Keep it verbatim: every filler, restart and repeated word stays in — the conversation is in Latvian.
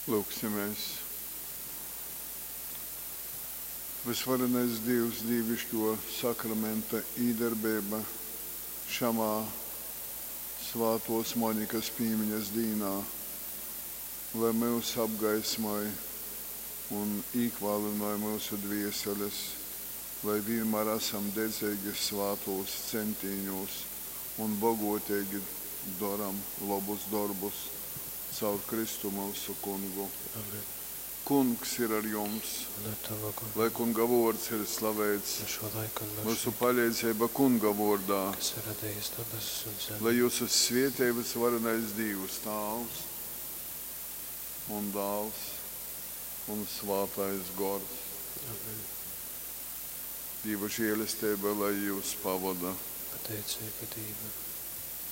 Lūksimies. Visvarenais Dievs, dievišķo sakramenta īdarbība šamā svātos Monikas pīmiņas dīnā, lai mūs apgaismoja un īkvalinoja mūsu dvieseles, lai vienmēr esam dedzīgi svātos centīņos un bogotīgi daram labus darbus caur Kristu mūsu kungu. Amen. Kungs ir ar jums, lai kunga vārds ir slavēts, mūsu palīdzība kunga vārdā, lai jūsu svētības varenais Dievs, Tēvs un Dēls un Svētais Gars. Dieva žēlastība, lai jūs pavada. Pateicība Dievam.